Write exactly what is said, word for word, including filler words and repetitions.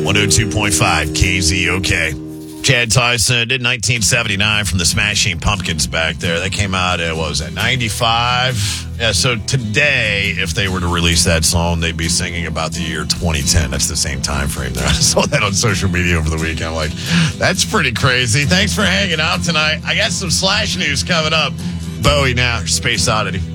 one oh two point five K Z O K. Chad Tyson did nineteen seventy-nine from the Smashing Pumpkins back there. That came out at, what was that, ninety-five? Yeah, so today, if they were to release that song, they'd be singing about the year twenty ten. That's the same time frame there. I saw that on social media over the weekend. I'm like, that's pretty crazy. Thanks for hanging out tonight. I got some Slash news coming up. Bowie now, Space Oddity.